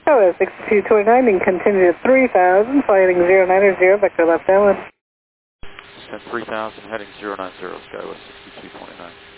Skywest 6229 and continue to 3000, flighting 090, vector left downwind. Descent 3000, heading 090, Skywest 6229.